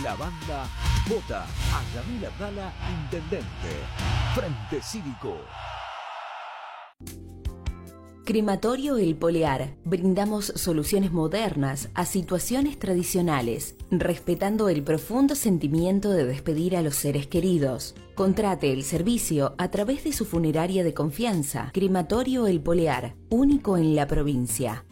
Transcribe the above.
La banda vota a Yamil Abdala, intendente. Frente Cívico. Crematorio El Polear. Brindamos soluciones modernas a situaciones tradicionales, respetando el profundo sentimiento de despedir a los seres queridos. Contrate el servicio a través de su funeraria de confianza. Crematorio El Polear, único en la provincia.